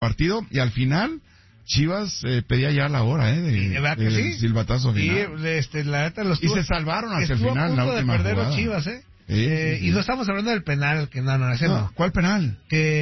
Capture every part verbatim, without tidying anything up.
partido y al final Chivas eh, pedía ya la hora, ¿eh? De, ¿Y, ¿verdad que de sí? silbatazo final. Y, este, la neta, los y se salvaron hacia el final, la última jugada. Estuvo a punto de perder jugada. los Chivas, ¿eh? Sí, eh sí, sí. Y no estamos hablando del penal, que no, no, ese no. no. ¿Cuál penal?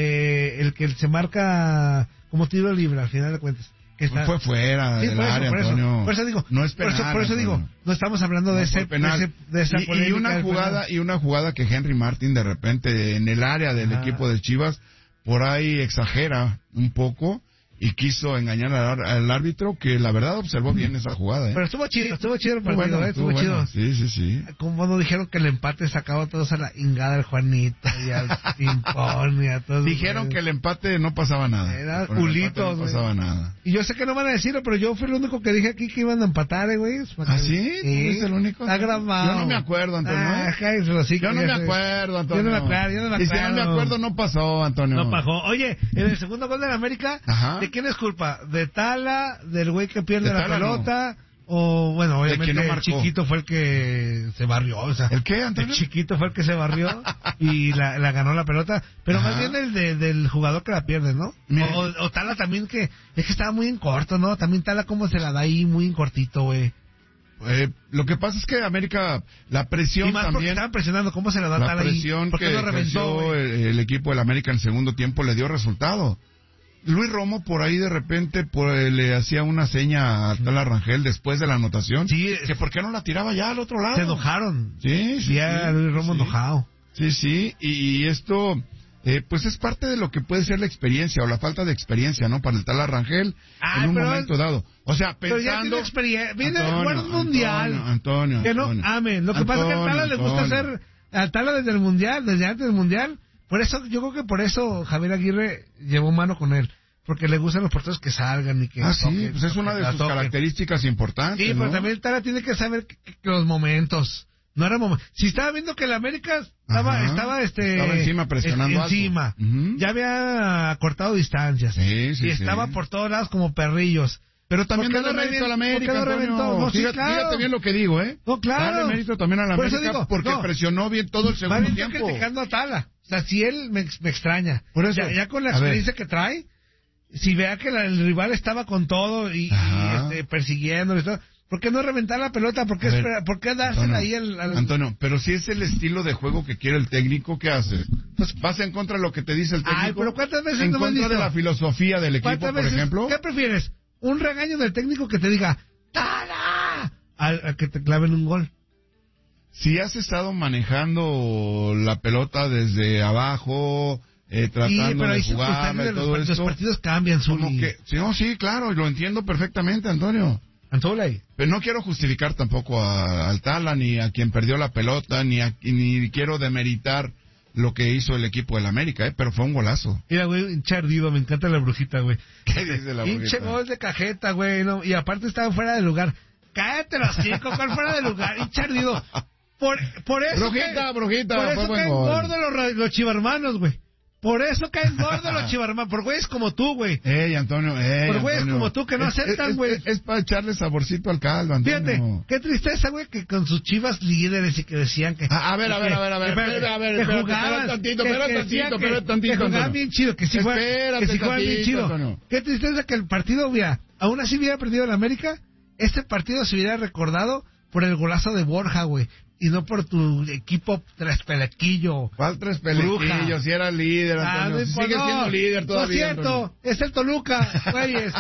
Que el que se marca como tiro libre, al final de cuentas. Que está... Fue fuera sí, del por eso, área, por eso, Antonio. por eso digo, no es penal, por eso, por eso digo, Antonio. no estamos hablando de no ese, penal. de, ese, de esa y, polémica. Y una jugada, penal. y una jugada que Henry Martin de repente en el área del ah. equipo de Chivas por ahí exagera un poco y quiso engañar al, al árbitro, que la verdad observó bien esa jugada, ¿eh? Pero estuvo chido, estuvo chido el partido, bueno, ¿eh? Estuvo, estuvo chido. Bueno. Sí, sí, sí. Como no dijeron que el empate sacaba a todos a la ingada del Juanito y al Pimpón y a todos. Dijeron güey. que el empate no pasaba nada. Era Con el culitos, empate no pasaba güey. nada. Y yo sé que no van a decirlo, pero yo fui el único que dije aquí que iban a empatar, eh, güey. ¿Ah, sí? ¿Tú fuiste el único? Está grabado. Yo no me acuerdo, Antonio. Ah, cállate los hocico, yo no ya me sé. acuerdo, Antonio. Yo no me acuerdo, yo no me Y si no me acuerdo, no pasó, Antonio. No pasó. Oye, en el segundo gol de la América, Ajá. ¿de quién es culpa? ¿De Tala? ¿Del güey que pierde De la Tala, pelota? No. O, bueno, obviamente no el chiquito fue el que se barrió, o sea. ¿El qué, Antonio? El chiquito fue el que se barrió y la, la ganó la pelota, pero Ajá. más bien el de, del jugador que la pierde, ¿no? Mire. O, o Tala también, que es que estaba muy en corto, ¿no? También Tala como se la da ahí muy en cortito, güey. Eh, lo que pasa es que América, la presión Y más porque también, estaban presionando, ¿cómo se la da la Tala presión ahí? ¿Por qué que no reventó, ejerció el, el equipo del América en el segundo tiempo le dio resultado. Luis Romo por ahí de repente por, eh, le hacía una seña a Tala Rangel después de la anotación, Sí, que por qué no la tiraba ya al otro lado. se enojaron. Sí, sí, Ya sí, Luis Romo sí. enojado. Sí, sí, y, y esto, eh, pues es parte de lo que puede ser la experiencia o la falta de experiencia, ¿no? Para el Tala Rangel Ay, en un pero momento dado. O sea, Pero ya pensando... tiene experiencia, viene Antonio, a jugar un mundial. Antonio, Antonio, que no Antonio. amen. Lo que pasa es que a Tala le gusta Antonio. hacer, a Tala desde el mundial, desde antes del mundial. Por eso, yo creo que por eso Javier Aguirre llevó mano con él. Porque le gustan los porteros que salgan y que... Ah, sí, toquen, pues es una de la sus toquen. características importantes, Sí, ¿no? pero también Tala tiene que saber que, que los momentos. No era momento. Si estaba viendo que el América estaba, Ajá. estaba este... Estaba encima, presionando es- Encima. alto. Ujú. Ya había cortado distancias. Sí, sí, Y sí. estaba por todos lados como perrillos. Pero también ¿Por qué dale no mérito a la reventó? América, ¿Por qué no Antonio. reventó? No, sí, fíjate, claro. fíjate bien lo que digo, ¿eh? No, claro. Dale mérito también a la Por eso América digo, porque no. presionó bien todo el Más segundo bien estoy tiempo. criticando a Tala. O sea, si él me, me extraña. Por eso, ya, ya con la a ver. experiencia que trae, si vea que la- el rival estaba con todo y, y, Ajá. este, persiguiéndolo y todo, ¿por qué no reventar la pelota? ¿Por qué, A ver, espera- ¿por qué dársela Antonio, ahí al, al- Antonio, pero si es el estilo de juego que quiere el técnico, ¿qué hace? Pues vas en contra de lo que te dice el técnico. Ay, pero ¿cuántas veces en no me han contra de dicho? la filosofía del equipo, ¿Cuántas por veces- ejemplo. ¿Qué prefieres? ¿Un regaño del técnico que te diga ¡Tala! Al, a que te claven un gol? Si has estado manejando la pelota desde abajo, eh, Sí, tratando pero hay de jugarla circunstancias y de los, todo part- los esto, partidos cambian, como Zuli. que, sí, no, sí, claro, lo entiendo perfectamente, Antonio. Antolay. Pero no quiero justificar tampoco a, al Tala, ni a quien perdió la pelota, ni, a, ni quiero demeritar lo que hizo el equipo del América, ¿eh? Pero fue un golazo. Mira, güey, hinche ardido, me encanta la brujita, güey. ¿Qué dice la Hinche brujita? gol de cajeta, güey, no, y aparte estaba fuera de lugar. Cállate los cinco, ¿cuál fuera de lugar? Hinche ardido. Por, por eso Brujita, caen- brujita, por fue eso buen caen gol. gordos los, ra- los chivarmanos, güey. Por eso caen gordos los chivarmanos, por güeyes como tú, güey. Ey, Antonio, ey, Por güeyes Antonio. como tú que no Es- aceptan, es- güey. Es, es para echarle saborcito al caldo, Antonio. Fíjate, qué tristeza, güey, que con sus chivas líderes y que decían que... A, a ver, a ver, a ver, a ver, que- espérate, a ver, que espérate, jugaban, espérate tantito, que- espérate que decían tantito, que- espérate tantito, que jugaban Antonio. bien chido, que sí, fue, Espérate que sí jugaban bien tantito, chido. Antonio. Qué tristeza que el partido, mira, aún así hubiera perdido el América, este partido se hubiera recordado por el golazo de Borja, güey, y no por tu equipo trespelequillo. ¿Cuál tres Bruja. pelequillos? Si era líder, Ah, Antonio. no, Si pues sigue no, siendo líder todavía, Lo siento, Antonio. es el Toluca, güeyes.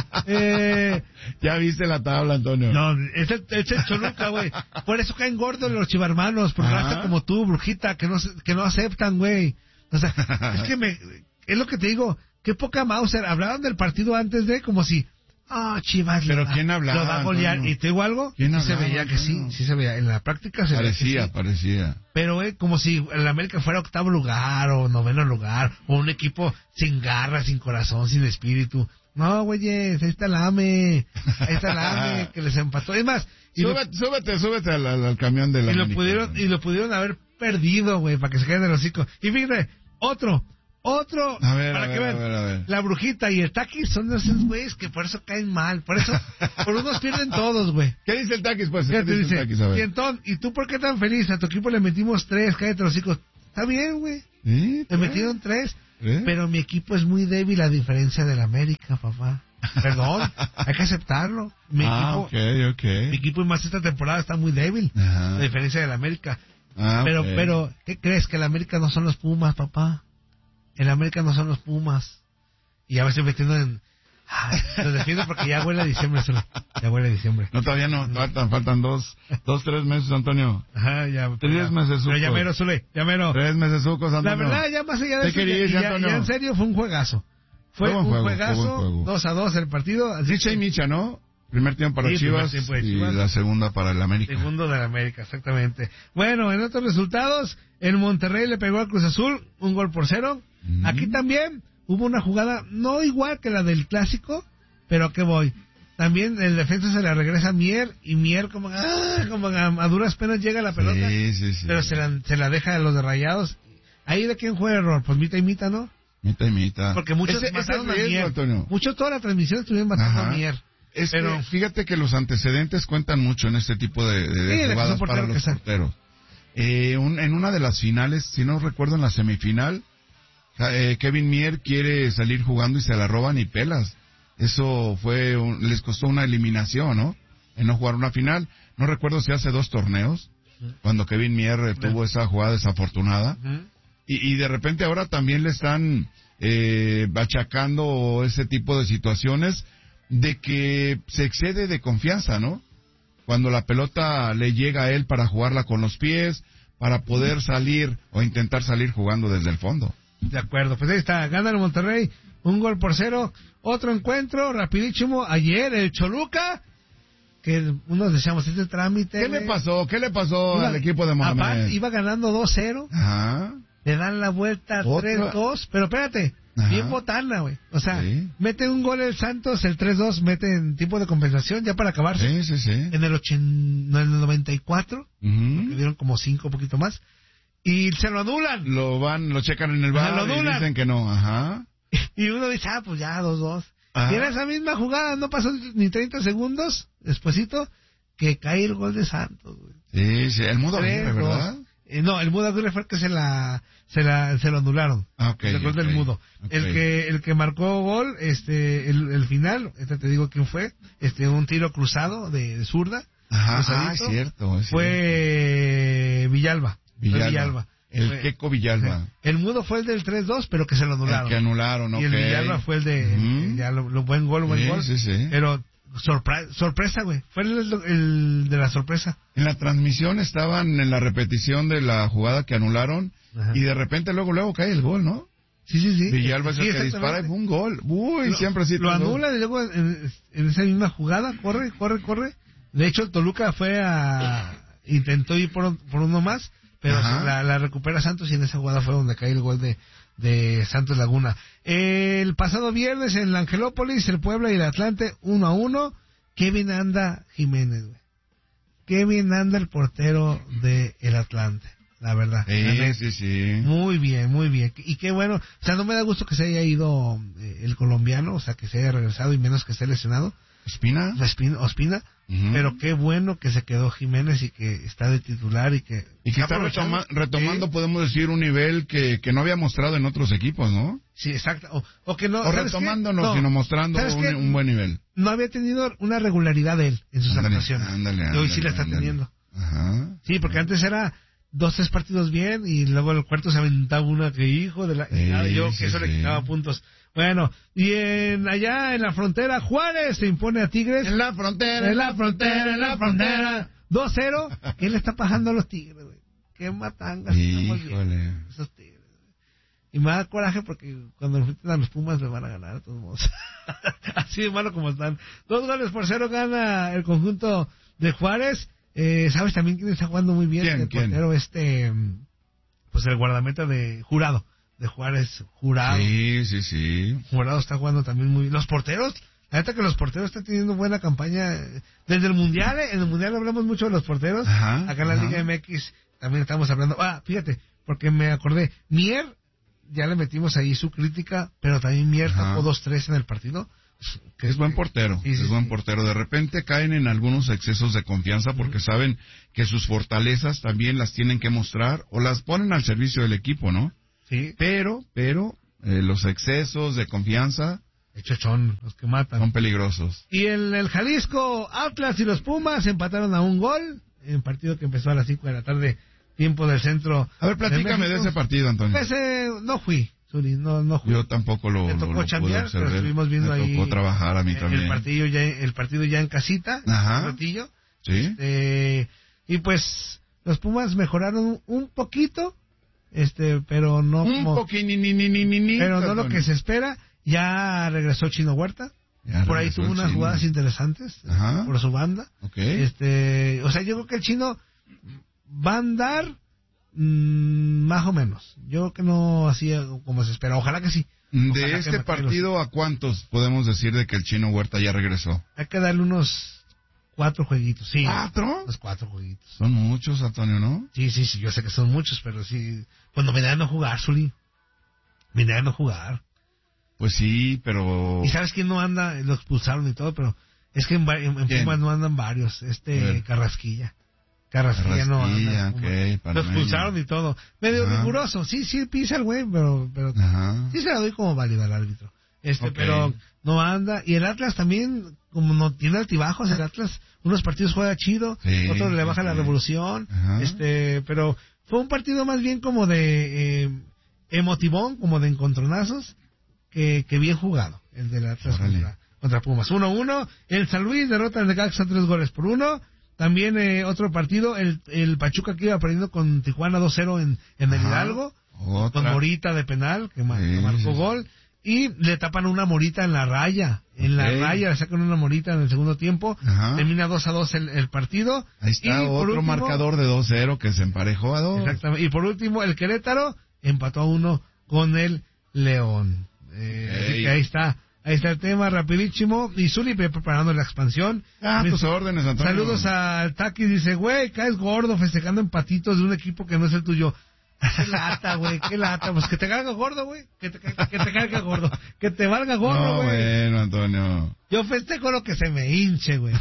Eh, Ya viste la tabla, Antonio. no, es el, es el Toluca, güey. Por eso caen gordos los chivarmanos, por Ajá. raza como tú, brujita, que no, se- que no aceptan, güey. O sea, es que me, es lo que te digo, qué poca Mauser. Hablaban del partido antes de como si, ah, Chivas. Pero lo da- ¿quién hablaba, Lo va a golear. Antonio? ¿Y te digo algo? ¿Quién Sí se hablaba, veía que sí, Antonio? sí se veía. En la práctica se veía que Parecía, sí. parecía. Pero, güey, como si el América fuera octavo lugar o noveno lugar, o un equipo sin garra, sin corazón, sin espíritu. No, güeyes, ahí está el AME, ahí está el AME, que les empató. Es más, y lo, Súbete, súbete, súbete al, al- al camión de la y lo América. pudieron, y lo pudieron haber perdido, güey, para que se queden de los hocico. Y fíjate, otro, otro, A ver, para a que ver, vean, a ver, a ver. la brujita y el Taki son esos güeyes que por eso caen mal, por eso, por unos pierden todos, güey. ¿Qué dice el Taquis, pues? ¿Qué ¿Qué te dice dice? el Taquis? A ver. Tientón, ¿y tú por qué tan feliz? A tu equipo le metimos tres, cállate los hijos. Está bien, güey. ¿Sí? Me metieron tres. ¿Eh? Pero mi equipo es muy débil a diferencia del América, papá. Perdón, hay que aceptarlo. Mi ah, equipo, okay, okay. mi equipo y más esta temporada está muy débil, Ajá. a diferencia del América. Ah, pero, okay. pero, ¿qué crees? Que el América no son los Pumas, papá. El América no son los Pumas. Y ya me estoy metiendo en... Ay, los defiendo porque ya huele a diciembre, solo. Ya huele a diciembre. No, todavía no, faltan, faltan dos, dos, tres meses, Antonio. Ajá, ya. Tres meses, Pero ya mero, Zule, ya mero. Tres meses, sucos, Antonio. La verdad, ya más allá de ¿Te eso, ya, querías, ya, Antonio? ya en serio, fue un juegazo. Fue, Fue buen un juego, juegazo, fue buen juego. dos a dos el partido. así Richa que- y Micha, ¿no? Primer tiempo para Sí, primer Chivas, tiempo de y Chivas. la segunda para el América. Segundo de la América, exactamente. Bueno, en otros resultados, el Monterrey le pegó al Cruz Azul, un gol por cero. Mm. Aquí también hubo una jugada, no igual que la del clásico, pero ¿a qué voy? También el defensa se la regresa a Mier, y Mier como, ah, como a, a duras penas llega a la pelota, Sí, sí, sí. pero se la, se la deja a los de Rayados. Ahí de quién fue el error, pues mitad y mitad, ¿no? Mitad y mitad. Porque muchos Ese- ese mataron a riesgo, Mier. Antonio. Muchos toda la transmisión estuvieron matando Ajá. a Mier. Es pero- que fíjate que los antecedentes cuentan mucho en este tipo de, de- de Sí, de que jugadas son para porteros los que sa- porteros. Eh, un- en una de las finales, si no recuerdo en la semifinal, eh, Kevin Mier quiere salir jugando y se la roban y pelas. Eso fue, un- les costó una eliminación, ¿no? En no jugar una final. No recuerdo si hace dos torneos, cuando Kevin Mier eh, tuvo esa jugada desafortunada. Ujú. Y, y de repente ahora también le están eh, achacando ese tipo de situaciones de que se excede de confianza, ¿no? Cuando la pelota le llega a él para jugarla con los pies, para poder salir o intentar salir jugando desde el fondo. De acuerdo, pues ahí está, gana el Monterrey, un gol por cero. Otro encuentro, rapidísimo, ayer el Choluca, que unos decíamos, este trámite... ¿Qué le güey, pasó? ¿Qué le pasó iba- al equipo de aparte, Mohamed? iba ganando dos cero, Ajá. le dan la vuelta Otra- tres dos, pero espérate, Ajá. bien botana, güey. O sea, Sí. mete un gol el Santos, el tres dos, mete en tiempo de compensación, ya para acabarse. Sí, sí, sí. En el, ochen, no, en el noventa y cuatro, Ujú. le dieron como cinco, un poquito más, y se lo anulan. Lo van, lo checan en el Ajá, bar lo y anulan. dicen que no. Ajá. Y uno dice, ah, pues ya, dos dos. Ajá. Y en esa misma jugada no pasó ni treinta segundos, despuesito, que cae el gol de Santos, güey. Sí, sí. El mudo tres Aguirre, ¿verdad? dos. Eh, no, el Mudo Aguirre fue el que se la, se la, se lo anularon. Ah, ok, El gol del ok, Mudo. ok. El que, el que marcó gol, este, el, el final, este te digo quién fue, este, un tiro cruzado de, de zurda. Ajá, ah, cruzadito, es cierto. Es fue Villalba. Fue Villalba. Villalba. El Fue- Queco Villalba. El Mudo fue el del tres dos, pero que se lo anularon. El que anularon, ok. Y el Villalba fue el de, Ujú. ya lo, lo buen gol, buen Sí, gol. sí, sí. Pero sorpre- sorpresa, güey. Fue el, el de la sorpresa. En la transmisión estaban en la repetición de la jugada que anularon Ajá. y de repente luego luego cae el gol, ¿no? Sí, sí, sí. Villalba es Sí, el que exactamente. dispara y fue un gol. Uy, Lo- siempre así. Lo todo. anula y luego en, en esa misma jugada, corre, corre, corre. De hecho, el Toluca fue a... intentó ir por, por uno más, pero Ajá. la, la recupera Santos y en esa jugada fue donde cae el gol de, de Santos Laguna. El pasado viernes en la Angelópolis, el Puebla y el Atlante, uno a uno. Qué bien anda Jiménez, güey. Qué bien anda el portero de el Atlante, la verdad. La Sí, neta. sí, sí. Muy bien, muy bien. Y qué bueno, o sea, no me da gusto que se haya ido eh, el colombiano, o sea, que se haya regresado y menos que esté lesionado, ¿Espina? Ospina, Ospina, Ujú. pero qué bueno que se quedó Jiménez y que está de titular y que... Y que está retoma- retomando, Sí, podemos decir, un nivel que, que no había mostrado en otros equipos, ¿no? sí, exacto. O, o que no... O ¿sabes retomando, qué? no, sino mostrando ¿sabes un, qué? un buen nivel. No había tenido una regularidad él en sus Ándale, actuaciones. ándale, y hoy sí ándale, la está ándale. teniendo. Ajá. Sí, porque antes era dos, tres partidos bien y luego el cuarto se aventaba una que hijo de la... Sí, y nada, yo sí, que eso sí. le quitaba puntos. Bueno, y en allá en la frontera, Juárez se impone a Tigres. En la frontera, En la frontera, en la frontera. dos cero. ¿Qué le está pasando a los Tigres, güey? Qué matangas estamos viendo, Híjole. esos Tigres. Y me da coraje porque cuando enfrenten a los Pumas me van a ganar de todos modos. Así de malo como están. Dos goles por cero gana el conjunto de Juárez. Eh, ¿Sabes también quién está jugando muy bien? ¿Quién, el quién? portero este, mm, pues el guardameta de Jurado, de Juárez, Jurado. Sí, sí, sí. Jurado está jugando también muy bien. Los porteros, la neta que los porteros están teniendo buena campaña. eh, Desde el Mundial, eh, en el Mundial hablamos mucho de los porteros. Ajá, Acá en la ajá. Liga M X también estamos hablando. Ah, fíjate, porque me acordé. Mier, ya le metimos ahí su crítica, pero también Mier Ajá. tapó dos tres en el partido. Que Es buen portero, Sí, sí, es buen sí. portero. De repente caen en algunos excesos de confianza porque saben que sus fortalezas también las tienen que mostrar o las ponen al servicio del equipo, ¿no? Sí. Pero, pero, eh, los excesos de confianza... Hechos son los que matan. Son peligrosos. Y en el Jalisco, Atlas y los Pumas empataron a un gol, en partido que empezó a las cinco de la tarde, tiempo del centro. A ver, platícame de, de ese partido, Antonio. Pues, eh, no fui, Zuri, no, no fui. Yo tampoco lo, Me lo, tocó lo chambear, pude pero observar. estuvimos viendo Me ahí. tocó trabajar a mí también. El partido ya, el partido ya en casita, Ajá. un ratillo. Sí. Este, y pues, los Pumas mejoraron un poquito, este, pero no Un como... poquinini, pero no lo que se espera. Ya regresó Chino Huerta. Ya por ahí tuvo unas Chino. jugadas interesantes. Ajá. Por su banda. Okay. Este, o sea, yo creo que el Chino va a andar mmm, más o menos. Yo creo que no así como se espera. Ojalá que sí. Ojalá De que este partido, ¿a cuántos podemos decir de que el Chino Huerta ya regresó? Hay que darle unos cuatro jueguitos. Sí. ¿Cuatro? Los cuatro jueguitos. Son muchos, Antonio, ¿no? Sí, sí, sí. Yo sé que son muchos, pero sí. Cuando viene a no jugar, Zuli. Viene a no jugar. Pues sí, pero... ¿Y sabes quién no anda? Lo expulsaron y todo, pero es que en, en, en Pumas no andan varios. Este Carrasquilla. Carrasquilla, Carrasquilla no anda. Okay, lo expulsaron y todo. Medio Ajá. riguroso. Sí, sí, pisa el güey, pero, pero sí se la doy como válida al árbitro. Este, okay. Pero no anda. Y el Atlas también, como no tiene altibajos, el Atlas, unos partidos juega chido, sí, otros le baja sí. la revolución. Ajá. Este, pero fue un partido más bien como de eh, emotivón, como de encontronazos. Que, que bien jugado, el de la Atlas contra, contra Pumas. uno uno, el San Luis derrota al Necaxa tres goles por uno. También eh, otro partido, el, el Pachuca que iba perdiendo con Tijuana dos cero en, en el Hidalgo, otra. Con Morita de penal, que, mar, sí, que marcó sí. gol. Y le tapan una Morita en la raya, en okay. la raya le sacan una Morita en el segundo tiempo. Ajá. Termina dos a dos el, el partido. Ahí está y otro último, marcador de dos cero que se emparejó a dos. Exactamente. Y por último, el Querétaro empató a uno con el León. Eh, así que ahí está, ahí está el tema rapidísimo. Y Zuli preparando la expansión. Ah, tus órdenes, Antonio. Saludos al Taki, dice, güey, caes gordo festejando empatitos de un equipo que no es el tuyo. Qué lata, güey, qué lata. Pues que te caiga gordo, güey. Que te, que, que te caiga gordo. Que te valga gordo, güey. No, bueno, Antonio. Yo festejo lo que se me hinche, güey.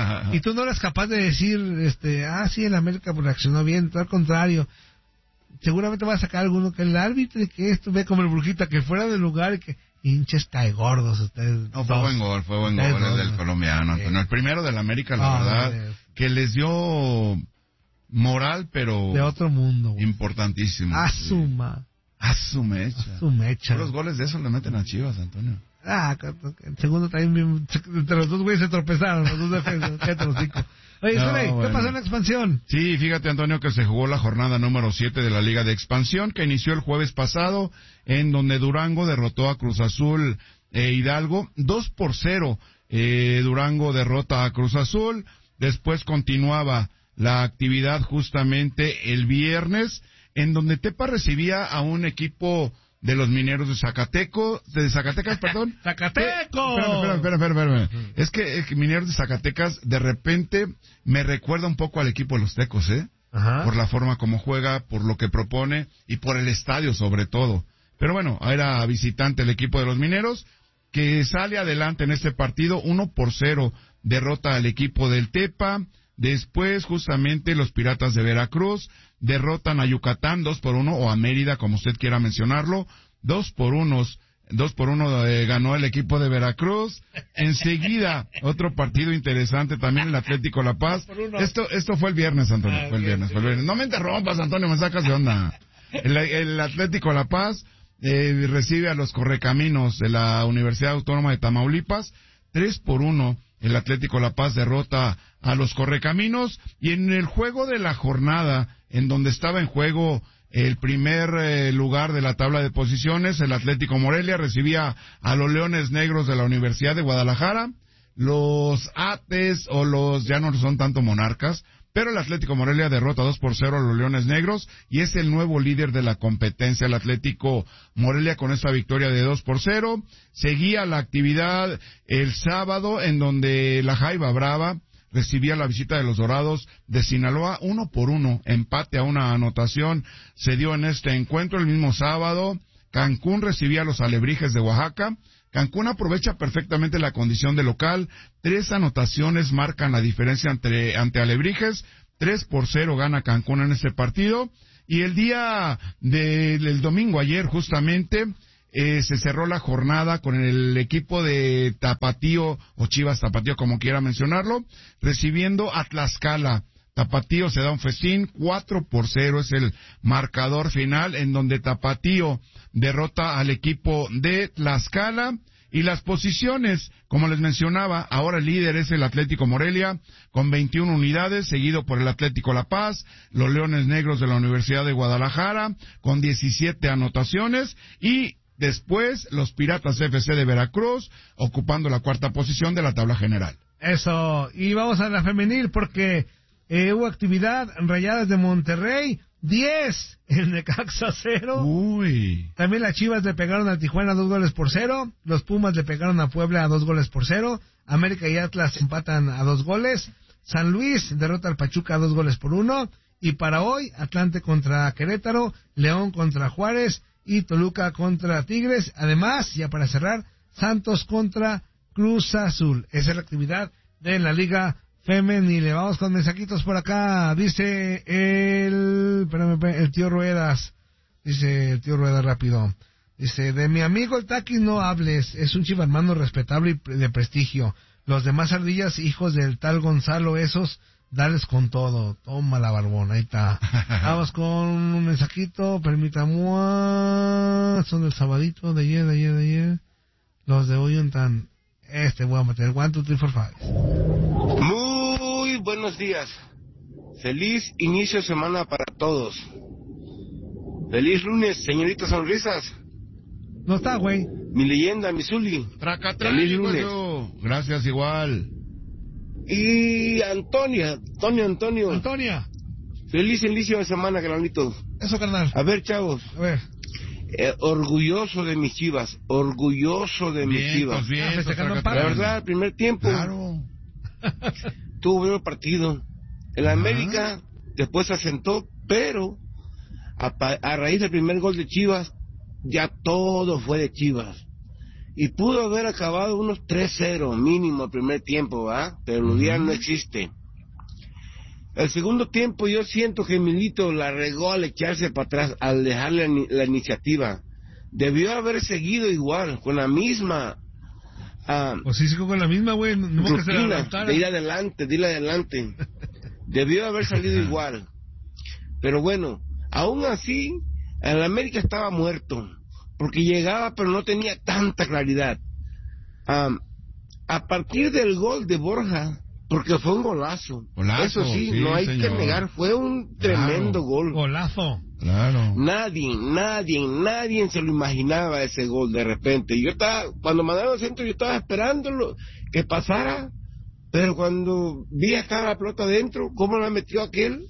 Y tú no eres capaz de decir, este, ah, sí, el América reaccionó bien. Todo al contrario. Seguramente va a sacar alguno que el árbitro y que esto ve como el Brujita, que fuera del lugar y que hinches cae gordos ustedes. No, fue dos. buen gol, fue buen ustedes gol el del colombiano, Antonio. Sí. El primero del América, la oh, verdad, de... que les dio moral, pero... de otro mundo, güey. Importantísimo. Asuma. Sí. A mecha. A su mecha. Los goles de eso le meten a Chivas, Antonio. Ah, el segundo también, entre los dos güeyes se tropezaron, los dos defensas, cállate los cinco. Oye, no, Zuley, bueno. ¿Qué pasó en la expansión? Sí, fíjate, Antonio, que se jugó la jornada número siete de la Liga de Expansión, que inició el jueves pasado, en donde Durango derrotó a Cruz Azul e Hidalgo, dos por cero. Eh, Durango derrota a Cruz Azul, después continuaba la actividad justamente el viernes, en donde Tepa recibía a un equipo de los Mineros de Zacateco, de Zacatecas, perdón. ¡Zacateco! Espérame, espérame, espérame, espérame. Es que el Mineros de Zacatecas de repente me recuerda un poco al equipo de los Tecos, ¿eh? Ajá. Por la forma como juega, por lo que propone y por el estadio sobre todo. Pero bueno, era visitante el equipo de los Mineros, que sale adelante en este partido, uno por cero, derrota al equipo del Tepa. Después, justamente, los Piratas de Veracruz derrotan a Yucatán dos por uno, o a Mérida, como usted quiera mencionarlo, dos por unos, dos por uno eh, ganó el equipo de Veracruz. Enseguida, otro partido interesante también, el Atlético La Paz. Esto, esto fue el viernes, Antonio, ah, fue el viernes, fue el viernes. No me interrumpas, Antonio, me sacas de onda. El, el Atlético La Paz eh, recibe a los Correcaminos de la Universidad Autónoma de Tamaulipas, tres por uno. El Atlético La Paz derrota a los Correcaminos, y en el juego de la jornada, en donde estaba en juego el primer eh, lugar de la tabla de posiciones, el Atlético Morelia recibía a los Leones Negros de la Universidad de Guadalajara. Los Ates, o los, ya no son tanto Monarcas, pero el Atlético Morelia derrota dos por cero a los Leones Negros y es el nuevo líder de la competencia. El Atlético Morelia con esta victoria de dos por cero. Seguía la actividad el sábado, en donde la Jaiba Brava recibía la visita de los Dorados de Sinaloa, uno por uno, empate a una anotación se dio en este encuentro. El mismo sábado, Cancún recibía a los Alebrijes de Oaxaca. Cancún aprovecha perfectamente la condición de local, tres anotaciones marcan la diferencia ante, ante Alebrijes, tres por cero gana Cancún en este partido, Y el día de- del domingo, ayer justamente, eh, se cerró la jornada con el equipo de Tapatío, o Chivas Tapatío, como quiera mencionarlo, recibiendo a Tlaxcala. Tapatío se da un festín, cuatro por cero es el marcador final, en donde Tapatío derrota al equipo de Tlaxcala. Y las posiciones, como les mencionaba, ahora el líder es el Atlético Morelia, con veintiuna unidades, seguido por el Atlético La Paz, los Leones Negros de la Universidad de Guadalajara, con diecisiete anotaciones, y después los Piratas F C de Veracruz, ocupando la cuarta posición de la tabla general. Eso, y vamos a la femenil, porque eh, hubo actividad, Rayadas de Monterrey, diez, el Necaxa cero. Uy. También las Chivas le pegaron a Tijuana dos goles por cero. Los Pumas le pegaron a Puebla a dos goles por cero. América y Atlas empatan a dos goles. San Luis derrota al Pachuca a dos goles por uno. Y para hoy, Atlante contra Querétaro, León contra Juárez y Toluca contra Tigres. Además, ya para cerrar, Santos contra Cruz Azul. Esa es la actividad de la Liga Femenil. Le vamos con mensajitos por acá. Dice el, espérame, espérame, el tío Ruedas. Dice el tío Ruedas rápido. Dice, de mi amigo el Taqui no hables. Es un chivarmano respetable y de prestigio. Los demás ardillas, hijos del tal Gonzalo, esos, dales con todo. Toma la barbona, ahí está. Vamos con un mensajito. Permítame. Son del sabadito de ayer, de ayer, de ayer. Los de hoy están. Este voy a meter. One, two, three, four, five. Muy buenos días. Feliz inicio de semana para todos. Feliz lunes, señorita Sonrisas. No está, güey. Mi leyenda, mi Zuli. Tracatrán, Feliz lunes. hijo. Gracias, igual. Y Antonia, Antonio, Antonio. Antonia. Feliz inicio de semana, granito. Eso, carnal. A ver, chavos. A ver. Eh, orgulloso de mis Chivas. Orgulloso de mis Bien, Chivas. pues bien. Ah, festejando Tracatrán. La verdad, el primer tiempo Claro. tuvo buen partido. El Ajá. América después se asentó, pero a, pa- a raíz del primer gol de Chivas, ya todo fue de Chivas. Y pudo haber acabado unos tres cero mínimo el primer tiempo, ¿va? Pero el día no existe. El segundo tiempo yo siento que Milito la regó al echarse para atrás, al dejarle la, ni- la iniciativa. Debió haber seguido igual, con la misma ah, Pues sí, sigo con la misma, güey. No que se la rutina adaptara. de ir adelante, de ir adelante. Debió haber salido igual. Pero bueno, aún así, el América estaba muerto, porque llegaba pero no tenía tanta claridad. Ah, a partir del gol de Borja, porque fue un golazo, Golazo, eso sí, sí, no hay señor. que negar, fue un tremendo Claro. gol. Golazo. Claro. Nadie, nadie, nadie se lo imaginaba ese gol de repente. Yo estaba, cuando mandaron el centro, yo estaba esperándolo que pasara, pero cuando vi acá la pelota adentro, cómo la metió aquel,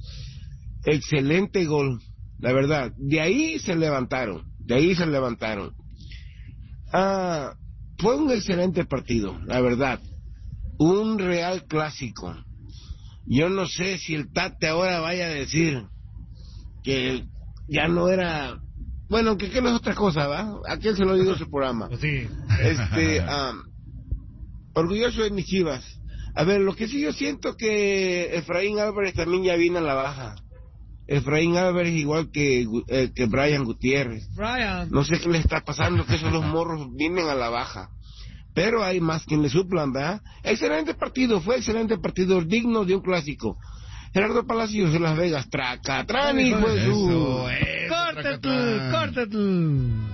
excelente gol, la verdad. De ahí se levantaron, de ahí se levantaron. Ah, fue un excelente partido, la verdad. Un real clásico. Yo no sé si el Tate ahora vaya a decir que ya no era, bueno, que, que no es otra cosa, ¿va? ¿A quién se lo digo en su programa? Pues sí. Este, um, orgulloso de mis Chivas. A ver, lo que sí yo siento que Efraín Álvarez también ya viene a la baja. Efraín Álvarez igual que, eh, que Brian Gutiérrez. Brian. No sé qué le está pasando, que esos dos morros vienen a la baja. Pero hay más quien le suplan, ¿verdad? Excelente partido, fue excelente partido, digno de un clásico. Gerardo Palacios de Las Vegas, Tracatrán, hijo de su... Eso, eso, Córtate, Tracatrán. córtate.